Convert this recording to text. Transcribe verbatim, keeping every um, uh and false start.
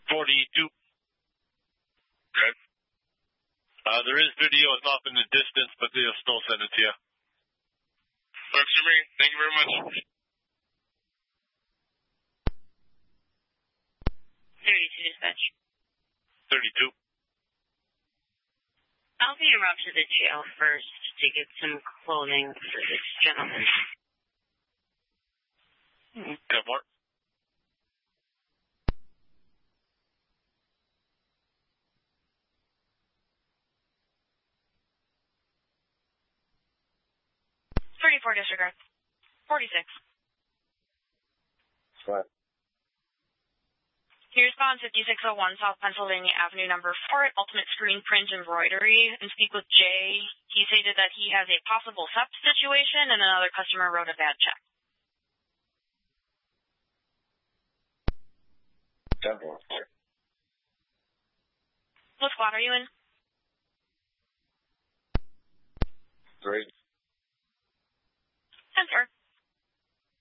forty-two. Okay. Uh, there is video. It's off in the distance, but they'll still send it to you. Works for me. Thank you very much. thirty-two dispatch. thirty-two. I'll be en route to the jail first to get some clothing for this gentleman. ten more. thirty-four disregard. forty-six. What? He responds fifty-six oh one South Pennsylvania Avenue number four at Ultimate Screen Print Embroidery and speak with Jay. He stated that he has a possible theft situation and another customer wrote a bad check. Several. What squad are you in? Three.